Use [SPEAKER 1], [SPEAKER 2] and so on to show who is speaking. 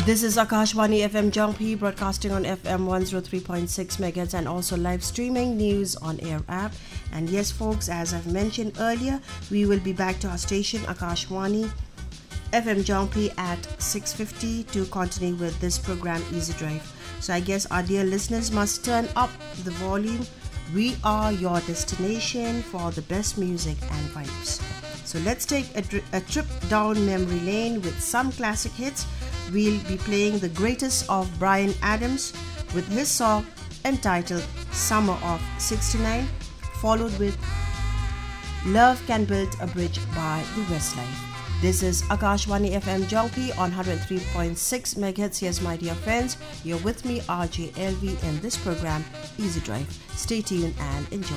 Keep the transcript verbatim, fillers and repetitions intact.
[SPEAKER 1] This is Akashvani F M Jangpi, broadcasting on F M one oh three point six megahertz and also live streaming news on air app. And yes, folks, as I've mentioned earlier, we will be back to our station Akashvani F M Jangpi at six fifty to continue with this program Easy Drive. So I guess our dear listeners must turn up the volume. We are your destination for the best music and vibes. So let's take a, dri- a trip down memory lane with some classic hits. We'll be playing the greatest of Bryan Adams with his song entitled Summer of sixty-nine, followed with Love Can Build a Bridge by the Westlife. This is Akashvani F M Jangpi on one oh three point six megahertz. Yes, my dear friends, you're with me, R J L V, in this program, Easy Drive. Stay tuned and enjoy.